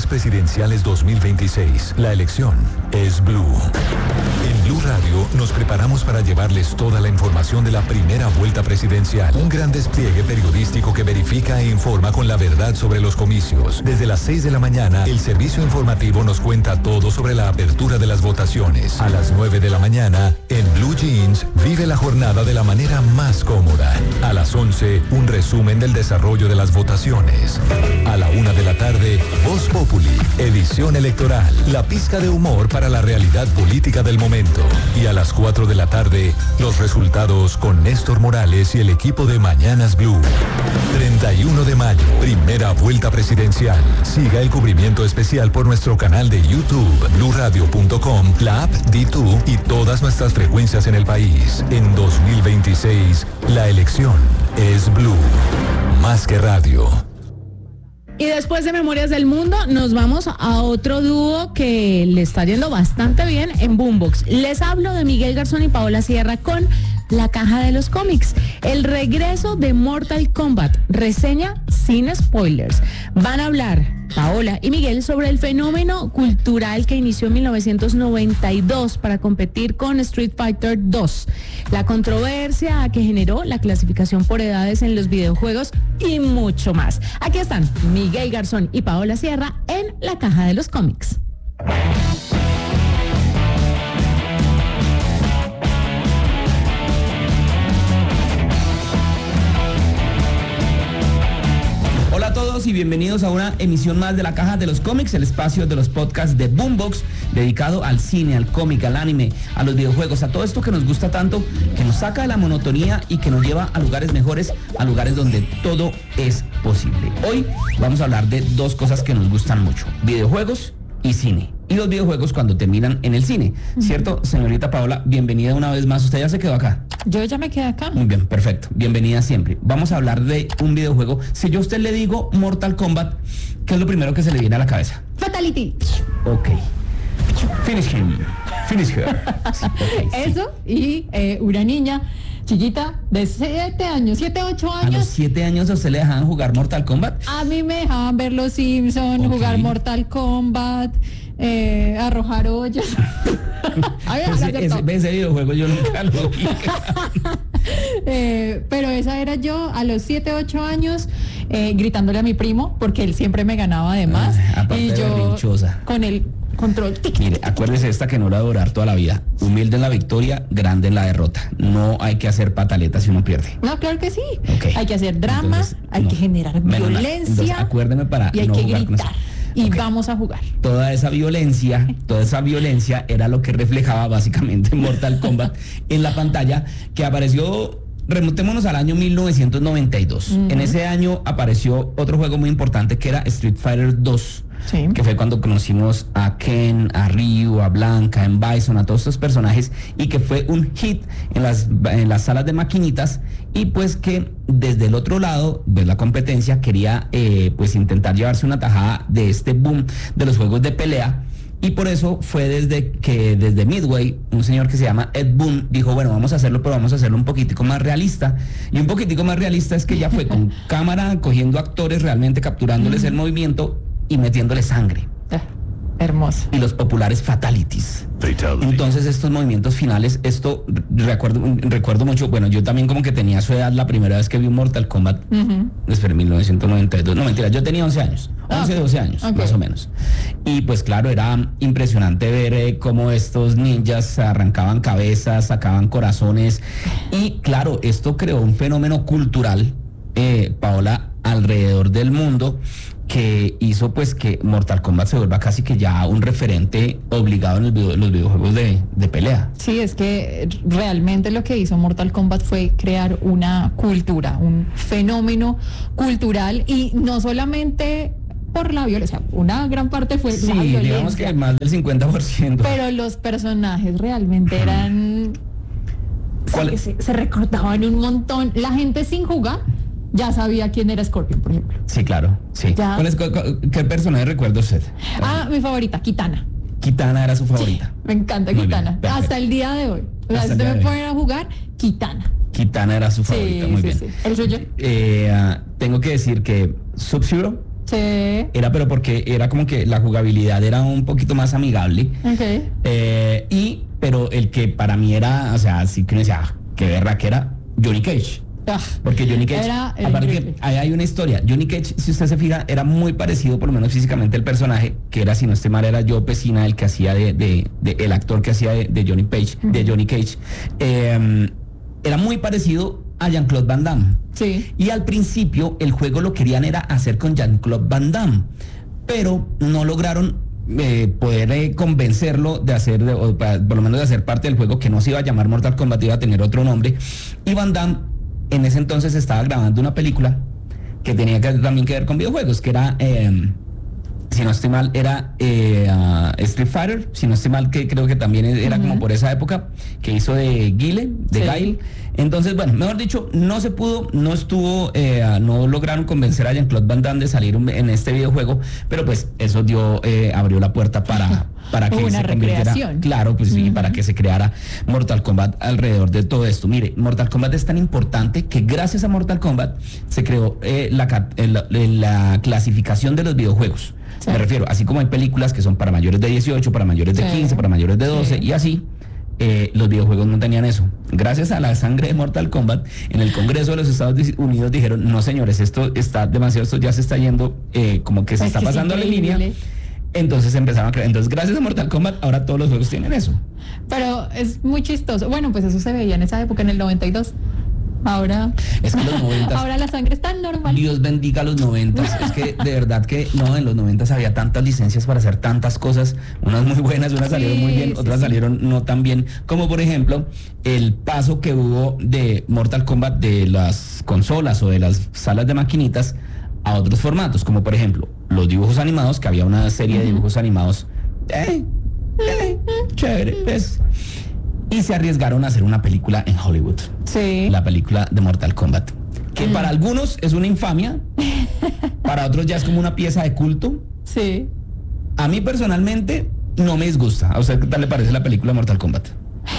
presidenciales 2026. La elección es Blue. En Blue Radio nos preparamos para llevarles toda la información de la primera vuelta presidencial. Un gran despliegue periodístico que verifica e informa con la verdad sobre los comicios. Desde las 6 de la mañana, el servicio informativo nos cuenta todo sobre la apertura de las votaciones. A las 9 de la mañana, en Blue Jeans, vive la jornada de la manera más cómoda. A las 11, un resumen del desarrollo de las votaciones. A la 1 de la tarde, Voz Populi, edición electoral. La pizca de humor para la realidad política del momento. Y a las 4 de la tarde, los resultados con Néstor Morales y el equipo de Mañanas Blue. 31 de mayo, primera vuelta presidencial. Siga el cubrimiento especial por nuestro canal de YouTube, bluradio.com, la app D2 y todas nuestras frecuencias en el país. En 2026, la elección es Blue. Más que radio. Y después de Memorias del Mundo, nos vamos a otro dúo que le está yendo bastante bien en Boombox. Les hablo de Miguel Garzón y Paola Sierra con La Caja de los Cómics. El regreso de Mortal Kombat. Reseña sin spoilers. Van a hablar Paola y Miguel sobre el fenómeno cultural que inició en 1992 para competir con Street Fighter 2, la controversia que generó la clasificación por edades en los videojuegos y mucho más. Aquí están Miguel Garzón y Paola Sierra en La Caja de los Cómics. Hola a todos y bienvenidos a una emisión más de La Caja de los Cómics, el espacio de los podcasts de Boombox, dedicado al cine, al cómic, al anime, a los videojuegos, a todo esto que nos gusta tanto, que nos saca de la monotonía y que nos lleva a lugares mejores, a lugares donde todo es posible. Hoy vamos a hablar de dos cosas que nos gustan mucho: videojuegos y cine. Y los videojuegos cuando terminan en el cine, ¿cierto? Señorita Paola, bienvenida una vez más. ¿Usted ya se quedó acá? Yo ya me quedé acá. Muy bien, perfecto. Bienvenida siempre. Vamos a hablar de un videojuego. Si yo a usted le digo Mortal Kombat, ¿qué es lo primero que se le viene a la cabeza? Fatality. Ok. Finish him. Finish her. Sí, okay, eso, y una niña chiquita de 7 años, 7, 8 años. ¿A los 7 años a usted le dejaban jugar Mortal Kombat? A mí me dejaban ver Los Simpsons, jugar Mortal Kombat, arrojar ollas. Ese videojuego yo nunca lo vi. Pero esa era yo a los 7, 8 años, gritándole a mi primo, porque él siempre me ganaba de más. Y yo berrinchosa. Con el control. Mire, acuérdese esta que no la va a durar toda la vida. Humilde en la victoria, grande en la derrota. No hay que hacer pataletas si uno pierde. No, claro que sí. Okay. Hay que hacer drama, hay que generar violencia. Entonces, acuérdeme para y hay no que jugar gritar. Y okay. Vamos a jugar. Toda esa violencia era lo que reflejaba básicamente Mortal Kombat en la pantalla, que apareció. Remontémonos al año 1992. En ese año apareció otro juego muy importante que era Street Fighter 2. Sí. Que fue cuando conocimos a Ken, a Ryu, a Blanca, a Bison, a todos estos personajes, y que fue un hit en las salas de maquinitas, y pues que desde el otro lado de la competencia quería pues intentar llevarse una tajada de este boom de los juegos de pelea. Y por eso fue desde Midway, un señor que se llama Ed Boon dijo, bueno, vamos a hacerlo, pero vamos a hacerlo un poquitico más realista. Y un poquitico más realista es que ya fue con cámara, cogiendo actores, realmente capturándoles el movimiento y metiéndole sangre. Hermoso. Y los populares fatalities. Entonces estos movimientos finales, esto recuerdo mucho, bueno, yo también como que tenía su edad la primera vez que vi un Mortal Kombat, desde 1992, no mentira, yo tenía 11 años, 11, 12 años, más o menos. Y pues claro, era impresionante ver cómo estos ninjas arrancaban cabezas, sacaban corazones, y claro, esto creó un fenómeno cultural, Paola, alrededor del mundo, que hizo pues que Mortal Kombat se vuelva casi que ya un referente obligado en los videojuegos de pelea. Sí, es que realmente lo que hizo Mortal Kombat fue crear una cultura, un fenómeno cultural, y no solamente por la violencia, una gran parte fue la violencia. Sí, digamos que más del 50%. Pero los personajes realmente eran... Se recordaban un montón. La gente sin jugar ya sabía quién era Scorpion, por ejemplo. Sí, claro, sí. ¿Qué personaje recuerda usted? Mi favorita, Kitana. Kitana era su favorita. Sí, me encanta Kitana. Bien, hasta el día de hoy. O sea, si usted me ponen a jugar, Kitana. Kitana era su favorita, muy bien. Sí. ¿El suyo? Tengo que decir que Sub-Zero Sí. Era pero porque era como que la jugabilidad era un poquito más amigable. Ok. Pero el que para mí era, o sea, sí que uno decía, qué verra que era Johnny Cage. Ah, Porque Johnny Cage, era aparte increíble. que ahí hay una historia. Johnny Cage, si usted se fija, era muy parecido, por lo menos físicamente, el personaje, que era, si no estoy mal, era Joe Pesci, el que hacía el actor que hacía de Johnny Cage, de Johnny Cage. Era muy parecido a Jean-Claude Van Damme. Sí. Y al principio el juego lo querían era hacer con Jean-Claude Van Damme, pero no lograron poder convencerlo de hacer, por lo menos de hacer parte del juego, que no se iba a llamar Mortal Kombat, iba a tener otro nombre. Y Van Damme en ese entonces estaba grabando una película que tenía también que ver con videojuegos, que era, si no estoy mal, era Street Fighter, si no estoy mal, que creo que también era como por esa época, que hizo de Guile, de Sí. Guile. Entonces, bueno, mejor dicho, no se pudo, no estuvo, no lograron convencer a Jean-Claude Van Damme de salir en este videojuego, pero pues eso abrió la puerta para que Hubo una se convirtiera, recreación. claro, pues sí, para que se creara Mortal Kombat alrededor de todo esto. Mire, Mortal Kombat es tan importante que gracias a Mortal Kombat se creó la clasificación de los videojuegos. Sí. Me refiero, así como hay películas que son para mayores de 18, para mayores de Sí. 15, para mayores de 12 Sí. y así. Los videojuegos no tenían eso. Gracias a la sangre de Mortal Kombat, en el Congreso de los Estados Unidos dijeron, no señores, esto está demasiado, esto ya se está yendo, como que se Es está que es pasando a la línea. increíble. Entonces empezaron a creer. Entonces, gracias a Mortal Kombat, ahora todos los juegos tienen eso. Pero es muy chistoso. Bueno, pues eso se veía en esa época, en el 92. Ahora, Es que los 90, ahora la sangre es tan normal. Dios bendiga los 90. Es que de verdad que no, en los 90 había tantas licencias para hacer tantas cosas, unas muy buenas, unas Sí, salieron muy bien, sí, otras sí. salieron no tan bien, como por ejemplo el paso que hubo de Mortal Kombat de las consolas o de las salas de maquinitas a otros formatos, como por ejemplo los dibujos animados, que había una serie de dibujos animados chévere, pues, y se arriesgaron a hacer una película en Hollywood. Sí. La película de Mortal Kombat, que para algunos es una infamia, para otros ya es como una pieza de culto. Sí. A mí personalmente no me disgusta. ¿A usted qué tal le parece la película Mortal Kombat?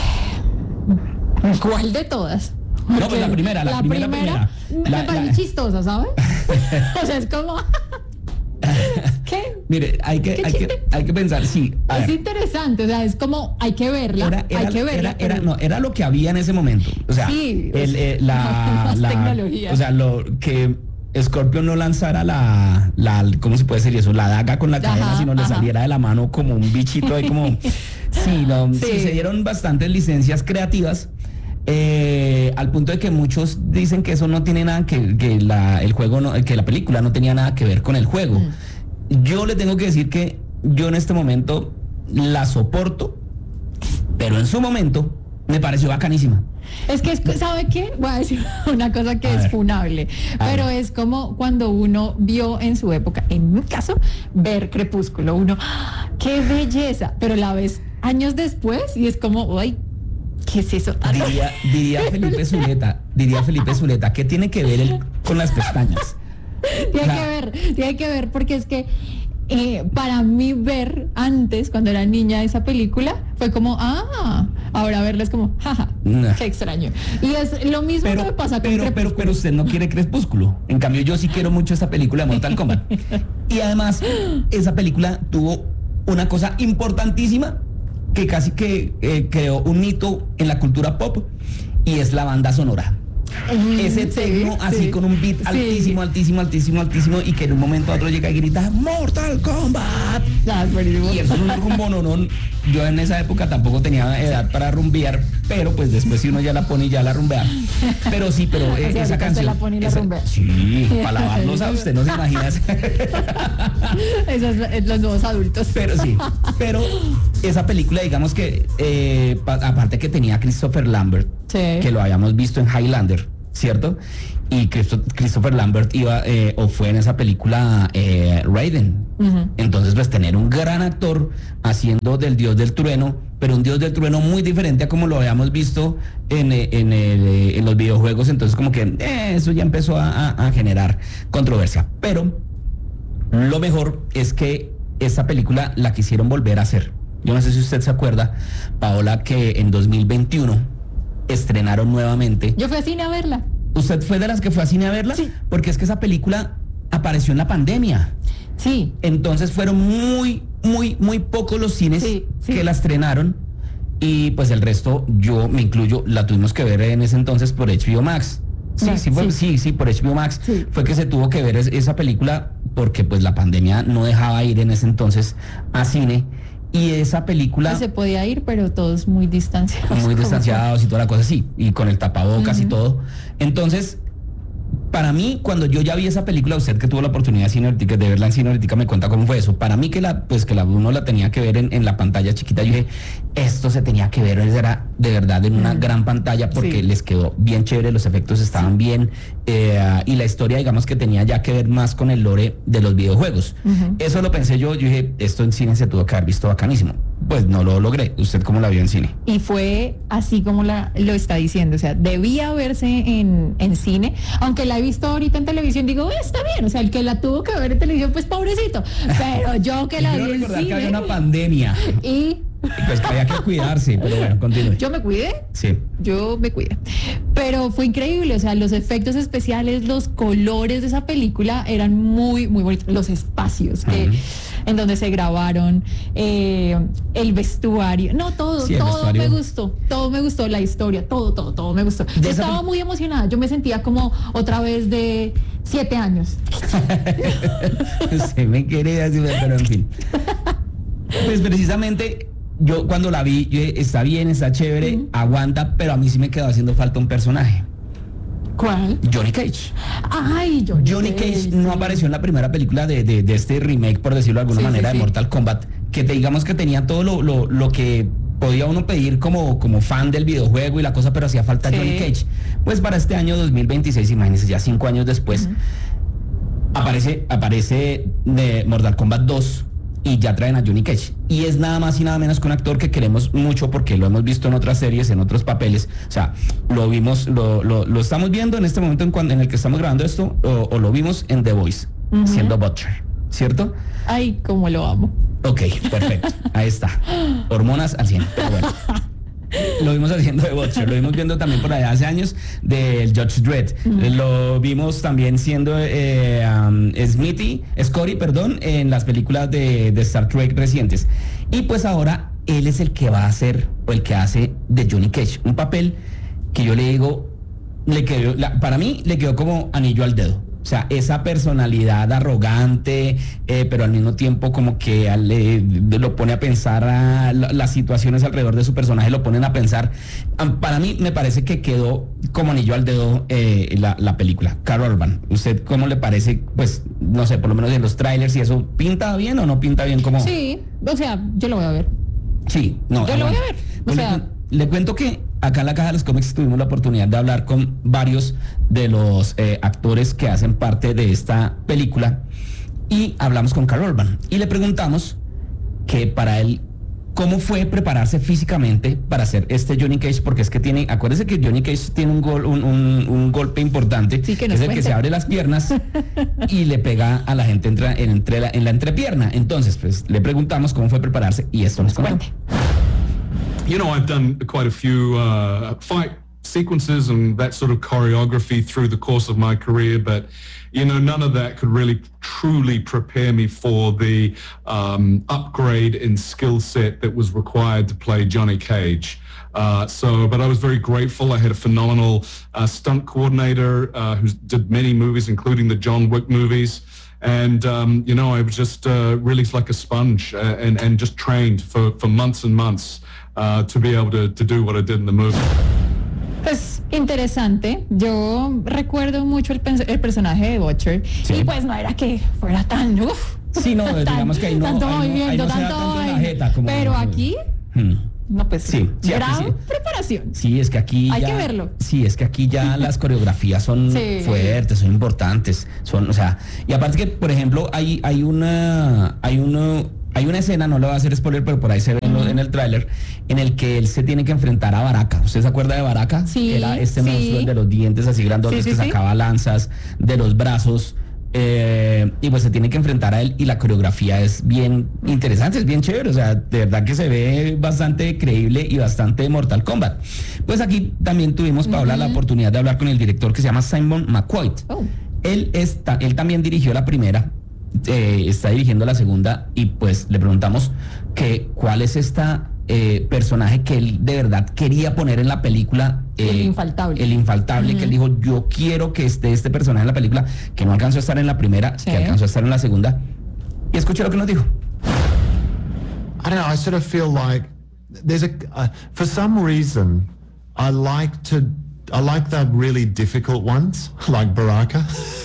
¿Cuál de todas? No, pues la primera. Me La- parece la- chistosa, ¿sabes? O sea, es como... ¿Qué? Mire, hay ¿Qué que chiste? pensar, sí. A Es ver, interesante, o sea, es como, hay que verla, hay que verla. pero- era lo que había en ese momento. O sea, Sí, la más tecnología. o sea, lo que Scorpion no lanzara ¿cómo se puede decir eso? La daga con la cadena, sino le ajá. saliera de la mano como un bichito ahí como... Sí, Sí. se dieron bastantes licencias creativas. Al punto de que muchos dicen que eso no tiene nada el juego que la película no tenía nada que ver con el juego. Yo le tengo que decir que yo en este momento la soporto, pero en su momento me pareció bacanísima. Es que, ¿sabe qué? Voy a decir una cosa que A es ver. funable, A pero ver. es como cuando uno vio en su época, en mi caso, ver Crepúsculo, uno, ¡ah! ¡Qué belleza! Pero la ves años después y es como, ¡ay! ¿Qué es eso? Diría Felipe Zuleta, ¿qué tiene que ver él con las pestañas? Tiene que ver, porque es que para mí ver antes, cuando era niña, esa película, fue como, ahora verla es como, jaja, Nah. qué extraño. Y es lo mismo que me pasa con Crepúsculo. pero usted no quiere Crepúsculo. En cambio, yo sí quiero mucho esta película de Mortal Kombat. Y además, esa película tuvo una cosa importantísima que casi que creó un hito en la cultura pop, y es la banda sonora. Ese Sí, tecno así sí. con un beat Sí. altísimo, y que en un momento a otro llega y grita Mortal Kombat. Ah, es buenísimo. Y eso es un rumbononón. Yo en esa época tampoco tenía edad para rumbear, pero pues después si uno ya la pone y ya la rumbea. Pero sí, pero O sea, esa ahorita canción. se la pone y la rumbea. Sí, para lavarlos a usted no se imagina. Esos los nuevos adultos. Pero esa película, digamos que aparte que tenía a Christopher Lambert, Sí. que lo habíamos visto en Highlander, ¿cierto? Y Christopher Lambert fue en esa película Raiden. Entonces, pues tener un gran actor haciendo del dios del trueno, pero un dios del trueno muy diferente a como lo habíamos visto en los videojuegos. Entonces, como que eso ya empezó a generar controversia. Pero lo mejor es que esa película la quisieron volver a hacer. Yo no sé si usted se acuerda, Paola, que en 2021 estrenaron nuevamente. Yo fui a cine a verla. ¿Usted fue de las que fue a cine a verla? Sí. Porque es que esa película, apareció en la pandemia. Sí. Entonces fueron muy pocos los cines que la estrenaron, y pues el resto, yo me incluyo, la tuvimos que ver en ese entonces por HBO Max. Sí, por HBO Max. Sí. Fue que se tuvo que ver esa película porque pues la pandemia no dejaba ir en ese entonces a cine. Y esa película... Pues se podía ir, pero todos muy distanciados. Muy distanciados y toda la cosa así, y con el tapabocas y todo. Entonces, para mí, cuando yo ya vi esa película, usted que tuvo la oportunidad de verla en cine ahorita, me cuenta cómo fue eso. Para mí que uno la tenía que ver en la pantalla chiquita, yo dije, esto se tenía que ver, era de verdad en una gran pantalla, porque les quedó bien chévere, los efectos estaban bien, y la historia, digamos, que tenía ya que ver más con el lore de los videojuegos. Eso lo pensé yo dije, esto en cine se tuvo que haber visto bacanísimo. Pues no lo logré. ¿Usted cómo la vio en cine? Y fue así como lo está diciendo, o sea, debía verse en cine, aunque la he visto ahorita en televisión, digo, está bien, o sea, el que la tuvo que ver en televisión, pues pobrecito, pero yo que la vi en cine... que había una pandemia. Y pues había que cuidarse, pero bueno, continúe. Yo me cuidé. Sí. Yo me cuidé. Pero fue increíble, o sea, los efectos especiales, los colores de esa película eran muy bonitos. Los espacios en donde se grabaron, el vestuario. No, todo me gustó. Todo me gustó, la historia, todo me gustó. Yo estaba muy emocionada. Yo me sentía como otra vez de 7 años. Se me quería decir, pero en fin. Pues precisamente... Yo cuando la vi, yo dije, está bien, está chévere, aguanta, pero a mí sí me quedó haciendo falta un personaje. ¿Cuál? Johnny Cage. Ay, Johnny Cage no apareció en la primera película de este remake, por decirlo de alguna manera, de Mortal Kombat, que digamos que tenía todo lo que podía uno pedir como fan del videojuego y la cosa, pero hacía falta Johnny Cage. Pues para este año 2026, imagínense, ya 5 años después, aparece de Mortal Kombat 2, y ya traen a Johnny Cage, y es nada más y nada menos que un actor que queremos mucho porque lo hemos visto en otras series, en otros papeles. O sea, lo vimos, lo estamos viendo en este momento en el que estamos grabando esto, o lo vimos en The Voice, siendo Butcher, ¿cierto? Ay, cómo lo amo. Ok, perfecto, ahí está, hormonas al 100, pero bueno. Lo vimos haciendo de Butcher, lo vimos viendo también por allá hace años del Judge Dredd, lo vimos también siendo Scotty, en las películas de Star Trek recientes, y pues ahora él es el que va a hacer, o el que hace de Johnny Cage, un papel que yo le digo, para mí le quedó como anillo al dedo. O sea, esa personalidad arrogante, pero al mismo tiempo como que lo pone a pensar, las situaciones alrededor de su personaje lo ponen a pensar. Para mí me parece que quedó como anillo al dedo la película. Karl Urban, ¿usted cómo le parece? Pues no sé, por lo menos en los trailers, si eso pinta bien o no pinta bien como... Sí, o sea, yo lo voy a ver. Sí, no. Yo lo voy a ver. O sea... Le cuento que acá en la Caja de los Cómics tuvimos la oportunidad de hablar con varios de los actores que hacen parte de esta película, y hablamos con Karl Urban y le preguntamos que para él cómo fue prepararse físicamente para hacer este Johnny Cage, porque es que acuérdese que Johnny Cage tiene un golpe importante, sí, que es el que se abre las piernas y le pega a la gente en la entrepierna. Entonces, pues le preguntamos cómo fue prepararse y esto nos comenta. You know, I've done quite a few fight sequences and that sort of choreography through the course of my career, but, you know, none of that could really truly prepare me for the upgrade in skill set that was required to play Johnny Cage. But I was very grateful. I had a phenomenal stunt coordinator who did many movies, including the John Wick movies. And, you know, I was just really like a sponge and just trained for months and months to be able to do what I did in the movie. Pues interesante. Yo recuerdo mucho el personaje de Butcher, y pues no era que fuera tan sí, no, digamos que ahí no, tanto ahí movimiento, no tanto la jeta, como pero aquí no, pues sí, gran preparación. Sí, es que aquí hay ya, que verlo. Sí, es que aquí ya las coreografías son fuertes, son importantes, o sea, y aparte que, por ejemplo, hay una escena, no le voy a hacer spoiler, pero por ahí se ve en el tráiler, en el que él se tiene que enfrentar a Baraka. ¿Usted se acuerda de Baraka? Sí. Era este monstruo de los dientes así grandotes que sacaba lanzas de los brazos. Y pues se tiene que enfrentar a él, y la coreografía es bien interesante, es bien chévere, o sea, de verdad que se ve bastante creíble y bastante Mortal Kombat. Pues aquí también tuvimos, Paola, la oportunidad de hablar con el director, que se llama Simon McQuoid, Él también dirigió la primera, está dirigiendo la segunda, y pues le preguntamos que cuál es esta personaje que él de verdad quería poner en la película. El infaltable. El infaltable, que él dijo, yo quiero que esté este personaje en la película, que no alcanzó a estar en la primera, que alcanzó a estar en la segunda. Y escuché lo que nos dijo. I don't know, I sort of feel like there's for some reason, I like the really difficult ones, like Baraka.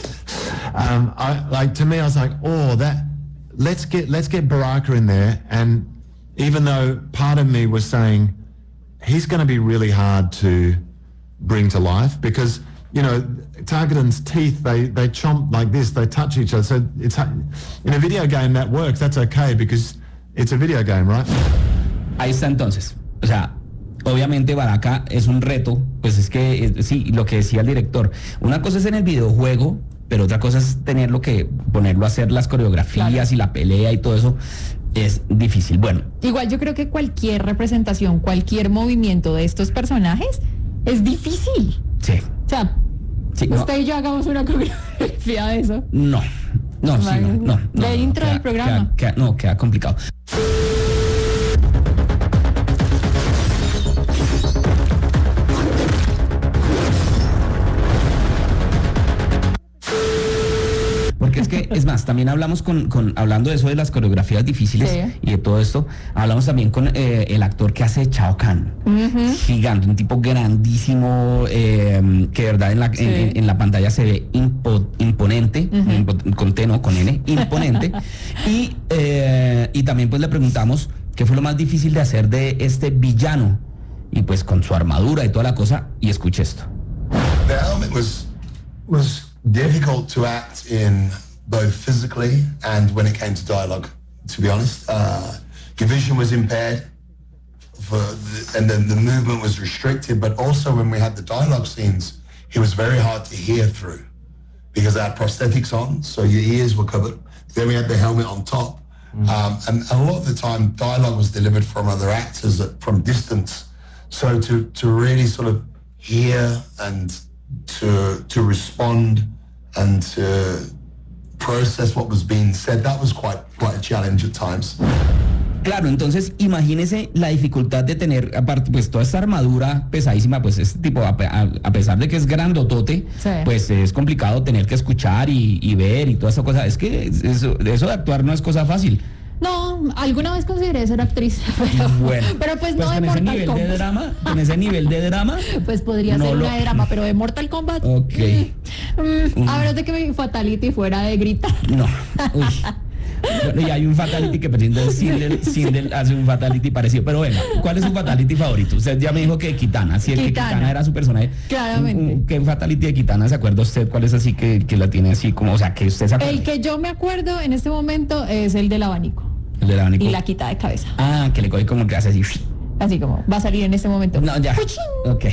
To me, I was like, oh, let's get Baraka in there. And even though part of me was saying, he's going to be really hard to bring to life because, you know, Targaryen's teeth, they chomp like this, they touch each other. So it's in a video game that works, that's okay because it's a video game, right? Ahí está entonces. O sea, obviamente Baraka es un reto, pues es que, sí, lo que decía el director, una cosa es en el videojuego, pero otra cosa es tenerlo que ponerlo a hacer las coreografías, claro, y la pelea y todo eso. Es difícil. Bueno. Igual yo creo que cualquier representación, cualquier movimiento de estos personajes es difícil. Sí. O sea, sí, usted y yo hagamos una coreografía de eso. No. De intro del programa. Queda complicado. Porque es que, es más, también hablamos hablando de eso de las coreografías difíciles, sí, y de todo esto, hablamos también con el actor que hace Shao Kahn, gigante, un tipo grandísimo, que de verdad en la pantalla se ve imponente, con T, no, con N, imponente, y también pues le preguntamos qué fue lo más difícil de hacer de este villano, y pues con su armadura y toda la cosa, y escuche esto. The helmet was difficult to act in both physically and when it came to dialogue, to be honest. Your vision was impaired and then the movement was restricted, but also when we had the dialogue scenes, it was very hard to hear through because I had prosthetics on, so your ears were covered. Then we had the helmet on top. And a lot of the time, dialogue was delivered from other actors from distance. So to really sort of hear and to respond and to process what was being said, that was quite a challenge at times. Claro, entonces imagínese la dificultad de tener, aparte, pues toda esta armadura pesadísima, pues este tipo, a pesar de que es grandotote, sí, pues es complicado tener que escuchar y ver y toda esa cosa. Es que eso de actuar no es cosa fácil. No, alguna vez consideré ser actriz, pero pues no de Mortal Kombat. Con ese nivel de drama. Pues podría ser una de drama, pero de Mortal Kombat. Ok. A menos de que mi fatality fuera de gritar. No. Uy. Bueno, y hay un fatality que presenta Sindel hace un fatality parecido. Pero bueno, ¿cuál es su fatality favorito? Usted ya me dijo que Kitana, si el que Kitana era su personaje. Claramente. ¿Qué fatality de Kitana se acuerda usted? ¿Cuál es así que la tiene así como, o sea, que usted se acuerda? El que yo me acuerdo en este momento es el del abanico. El del abanico. Y la quita de cabeza. Ah, que le coge como que hace así. Así como, va a salir en este momento. No, ya. Ok.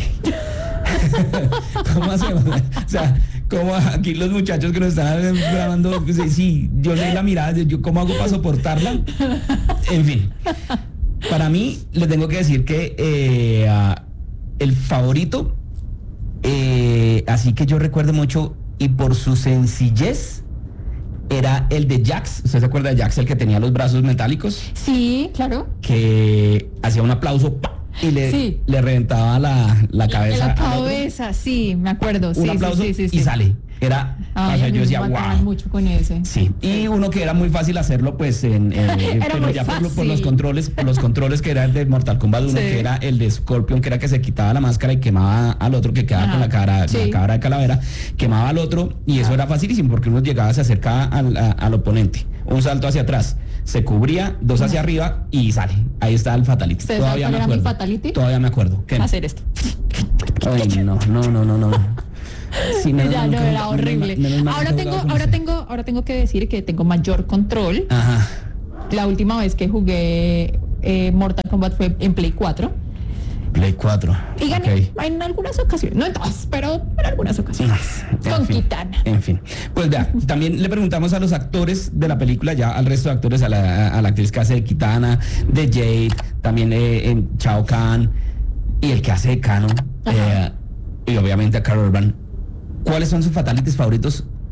¿Cómo hacemos? O sea, como aquí los muchachos que nos están grabando, sí, yo sé la mirada, yo cómo hago para soportarla. En fin, para mí les tengo que decir que el favorito, así que yo recuerdo mucho y por su sencillez, era el de Jax. ¿Usted se acuerda de Jax, el que tenía los brazos metálicos? Sí, claro. Que hacía un aplauso y le reventaba la cabeza. La cabeza, sí, me acuerdo. Un aplauso sí. Y sale. Era, o sea, yo decía, wow. Mucho con ese. Sí. Y uno que era muy fácil hacerlo, pues, pero ya por los controles que eran de Mortal Kombat 1, que era el de Scorpion, que era que se quitaba la máscara y quemaba al otro, que quedaba con la cara de calavera, quemaba al otro, y eso era facilísimo, porque uno llegaba, se acercaba al oponente, un salto hacia atrás, se cubría, dos hacia arriba y sale. Ahí está el fatality. Todavía me acuerdo. Mi fatality? Todavía me acuerdo. Hacer esto. Ay, no. Sí, ya no, era horrible. Ahora tengo que decir que tengo mayor control. Ajá. La última vez que jugué Mortal Kombat fue en Play 4. Play 4. Y gané en algunas ocasiones, no en todas, pero en algunas ocasiones. Con Kitana. En fin. Pues vea, también le preguntamos a los actores de la película, ya al resto de actores, a la actriz que hace de Kitana, de Jade, también en Shao Kahn, y el que hace de Kano, y obviamente a Karl Urban. ¿Cuáles son sus fatalities favoritos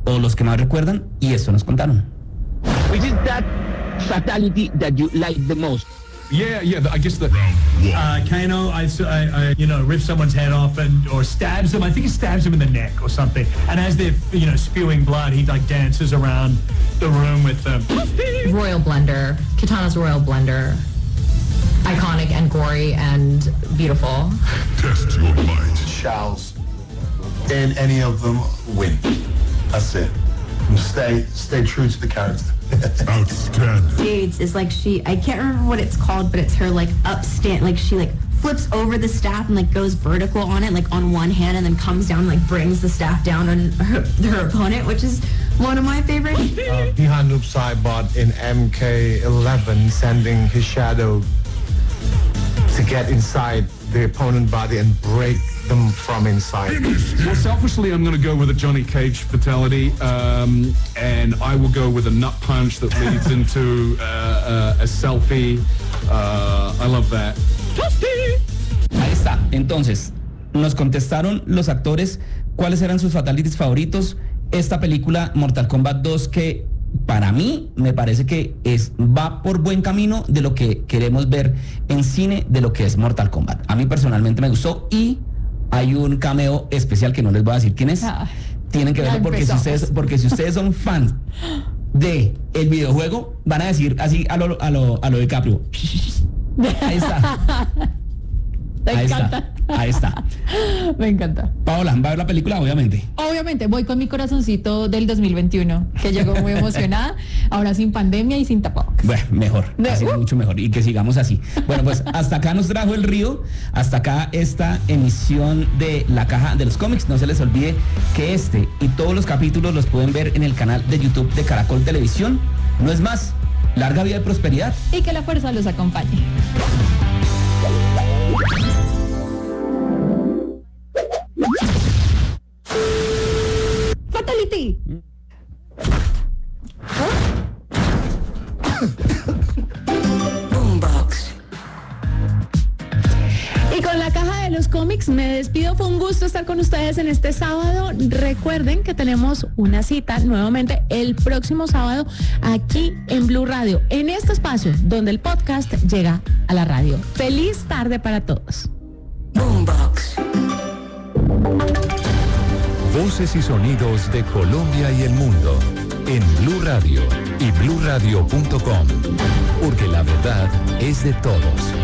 o los que más recuerdan, y esto nos contaron. Which is that fatality that you like the most? Yeah, I guess that. Kano, I rip someone's head off or stabs them. I think he stabs him in the neck or something. And as they're, spewing blood, he like dances around the room with them. Royal Blender, Kitana's Royal Blender. Iconic and gory and beautiful. Test your might. Shall's in any of them win. That's it. Stay true to the character. Outstanding. Jades is like I can't remember what it's called, but it's her she flips over the staff and goes vertical on it, on one hand, and then comes down and brings the staff down on her opponent, which is one of my favorites. Bihan Noob Saibot in MK11 sending his shadow to get inside the opponent body and break them from inside. Well, selfishly, I'm going to go with a Johnny Cage fatality, and I will go with a nut punch that leads into a selfie. I love that. Ahí está. Entonces, nos contestaron los actores cuáles eran sus fatalities favoritos. Esta película, Mortal Kombat 2, que para mí me parece que va por buen camino de lo que queremos ver en cine, de lo que es Mortal Kombat. A mí personalmente me gustó, y hay un cameo especial que no les voy a decir quién es. Tienen que verlo porque si ustedes son fans de el videojuego, van a decir así a lo DiCaprio. Ahí está. Ahí está. Me encanta. Paola, ¿va a ver la película? Obviamente. Obviamente, voy con mi corazoncito del 2021, que llegó muy emocionada, ahora sin pandemia y sin tapabocas. Bueno, mejor, así es mucho mejor, y que sigamos así. Bueno, pues hasta acá nos trajo el río, hasta acá esta emisión de La Caja de los Cómics. No se les olvide que este y todos los capítulos los pueden ver en el canal de YouTube de Caracol Televisión. No es más, larga vida y prosperidad. Y que la fuerza los acompañe. Fatality. Boombox. Y con la caja de los cómics me despido. Fue un gusto estar con ustedes en este sábado. Recuerden que tenemos una cita nuevamente el próximo sábado aquí en Blue Radio, en este espacio donde el podcast llega a la radio. Feliz tarde para todos. Boombox. Voces y sonidos de Colombia y el mundo en Blue Radio y bluradio.com, porque la verdad es de todos.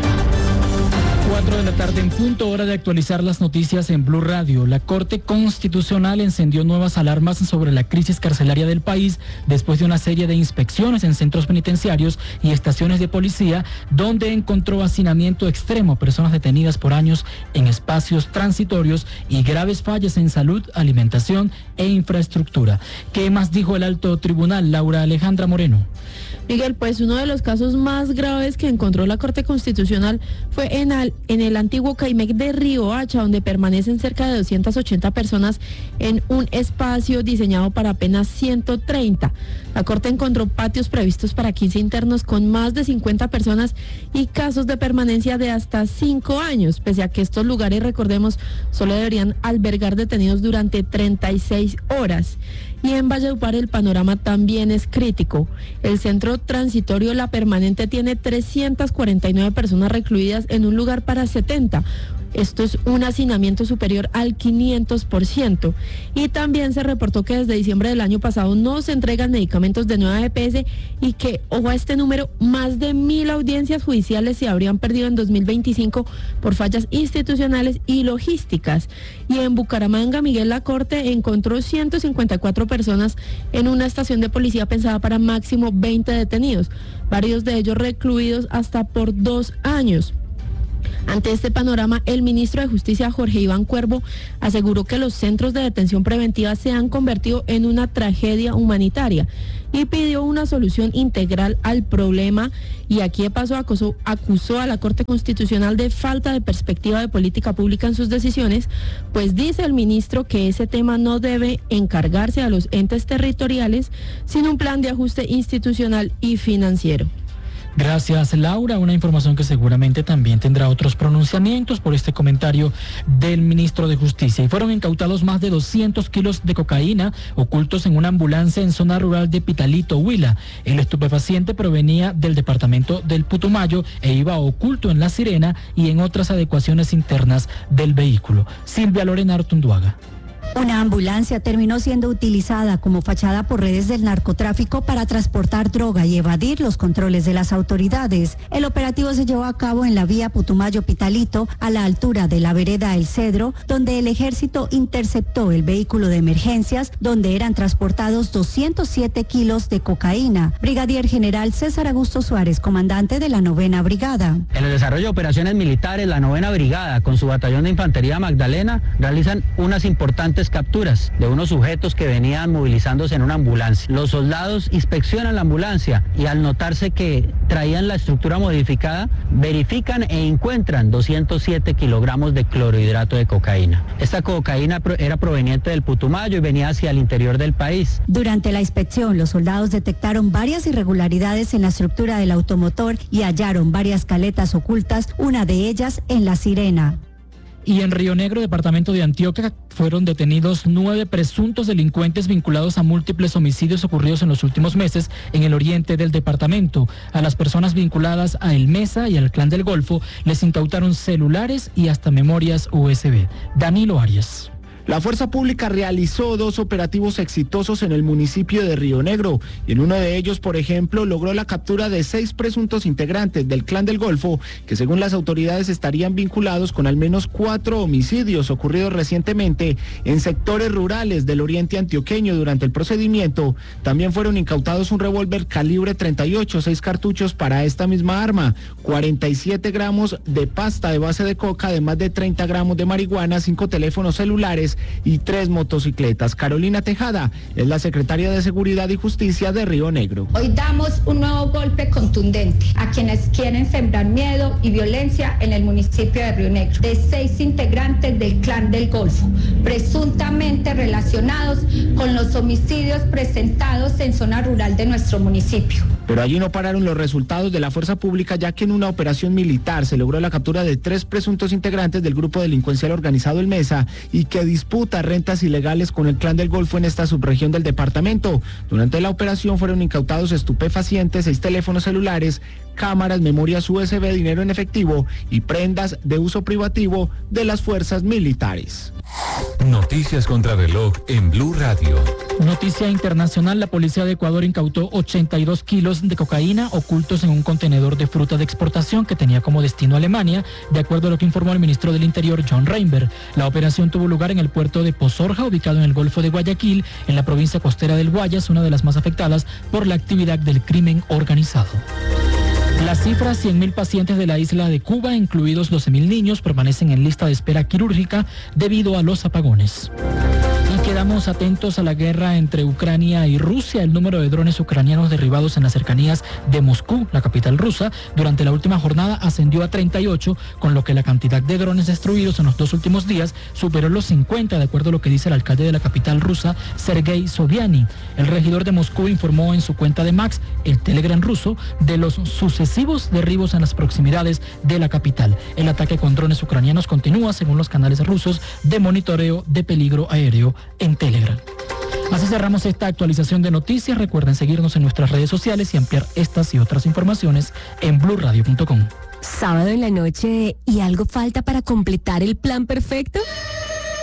4 de la tarde en punto, hora de actualizar las noticias en Blue Radio. La Corte Constitucional encendió nuevas alarmas sobre la crisis carcelaria del país después de una serie de inspecciones en centros penitenciarios y estaciones de policía, donde encontró hacinamiento extremo, personas detenidas por años en espacios transitorios y graves fallas en salud, alimentación e infraestructura. ¿Qué más dijo el alto tribunal? Laura Alejandra Moreno. Miguel, pues uno de los casos más graves que encontró la Corte Constitucional fue en el antiguo Caimec de Riohacha, donde permanecen cerca de 280 personas en un espacio diseñado para apenas 130. La Corte encontró patios previstos para 15 internos con más de 50 personas y casos de permanencia de hasta 5 años, pese a que estos lugares, recordemos, solo deberían albergar detenidos durante 36 horas. Y en Valledupar el panorama también es crítico. El centro transitorio La Permanente tiene 349 personas recluidas en un lugar para 70. Esto es un hacinamiento superior al 500%. Y también se reportó que desde diciembre del año pasado no se entregan medicamentos de nueva EPS y que, ojo a este número, más de 1.000 audiencias judiciales se habrían perdido en 2025 por fallas institucionales y logísticas. Y en Bucaramanga, Miguel, la Corte encontró 154 personas en una estación de policía pensada para máximo 20 detenidos, varios de ellos recluidos hasta por 2 años. Ante este panorama, el ministro de Justicia, Jorge Iván Cuervo, aseguró que los centros de detención preventiva se han convertido en una tragedia humanitaria y pidió una solución integral al problema, y aquí de paso acusó a la Corte Constitucional de falta de perspectiva de política pública en sus decisiones, pues dice el ministro que ese tema no debe encargarse a los entes territoriales, sino un plan de ajuste institucional y financiero. Gracias, Laura. Una información que seguramente también tendrá otros pronunciamientos por este comentario del ministro de Justicia. Y fueron incautados más de 200 kilos de cocaína ocultos en una ambulancia en zona rural de Pitalito, Huila. El estupefaciente provenía del departamento del Putumayo e iba oculto en La Sirena y en otras adecuaciones internas del vehículo. Silvia Lorena Artunduaga. Una ambulancia terminó siendo utilizada como fachada por redes del narcotráfico para transportar droga y evadir los controles de las autoridades. El operativo se llevó a cabo en la vía Putumayo-Pitalito, a la altura de la vereda El Cedro, donde el ejército interceptó el vehículo de emergencias, donde eran transportados 207 kilos de cocaína. Brigadier General César Augusto Suárez, comandante de la 9ª Brigada. En el desarrollo de operaciones militares, la 9ª Brigada, con su batallón de infantería Magdalena, realizan unas importantes capturas de unos sujetos que venían movilizándose en una ambulancia. Los soldados inspeccionan la ambulancia y al notarse que traían la estructura modificada, verifican e encuentran 207 kilogramos de clorhidrato de cocaína. Esta cocaína era proveniente del Putumayo y venía hacia el interior del país. Durante la inspección, los soldados detectaron varias irregularidades en la estructura del automotor y hallaron varias caletas ocultas, una de ellas en La Sirena. Y en Río Negro, departamento de Antioquia, fueron detenidos 9 presuntos delincuentes vinculados a múltiples homicidios ocurridos en los últimos meses en el oriente del departamento. A las personas vinculadas a El Mesa y al Clan del Golfo les incautaron celulares y hasta memorias USB. Danilo Arias. La Fuerza Pública realizó 2 operativos exitosos en el municipio de Río Negro y en uno de ellos, por ejemplo, logró la captura de 6 presuntos integrantes del Clan del Golfo que según las autoridades estarían vinculados con al menos 4 homicidios ocurridos recientemente en sectores rurales del oriente antioqueño. Durante el procedimiento también fueron incautados un revólver calibre 38, 6 cartuchos para esta misma arma, 47 gramos de pasta de base de coca, además de 30 gramos de marihuana, 5 teléfonos celulares y 3 motocicletas. Carolina Tejada es la secretaria de Seguridad y Justicia de Río Negro. Hoy damos un nuevo golpe contundente a quienes quieren sembrar miedo y violencia en el municipio de Río Negro, de 6 integrantes del Clan del Golfo, presuntamente relacionados con los homicidios presentados en zona rural de nuestro municipio. Pero allí no pararon los resultados de la Fuerza Pública, ya que en una operación militar se logró la captura de 3 presuntos integrantes del grupo delincuencial organizado El Mesa y que disputa rentas ilegales con el Clan del Golfo en esta subregión del departamento. Durante la operación fueron incautados estupefacientes, 6 teléfonos celulares, cámaras, memorias USB, dinero en efectivo y prendas de uso privativo de las fuerzas militares. Noticias contra reloj en Blue Radio. Noticia internacional, la policía de Ecuador incautó 82 kilos de cocaína ocultos en un contenedor de fruta de exportación que tenía como destino Alemania, de acuerdo a lo que informó el ministro del Interior, John Reinberg. La operación tuvo lugar en el puerto de Pozorja, ubicado en el Golfo de Guayaquil, en la provincia costera del Guayas, una de las más afectadas por la actividad del crimen organizado. La cifra, 100.000 pacientes de la isla de Cuba, incluidos 12.000 niños, permanecen en lista de espera quirúrgica debido a los apagones. Y quedamos atentos a la guerra entre Ucrania y Rusia. El número de drones ucranianos derribados en las cercanías de Moscú, la capital rusa, durante la última jornada ascendió a 38, con lo que la cantidad de drones destruidos en los 2 últimos días superó los 50, de acuerdo a lo que dice el alcalde de la capital rusa, Sergei Sobyanin. El regidor de Moscú informó en su cuenta de Max, el Telegram ruso, de los sucesivos derribos en las proximidades de la capital. El ataque con drones ucranianos continúa, según los canales rusos de monitoreo de peligro aéreo en Telegram. Así cerramos esta actualización de noticias. Recuerden seguirnos en nuestras redes sociales y ampliar estas y otras informaciones en bluradio.com. Sábado en la noche y algo falta para completar el plan perfecto.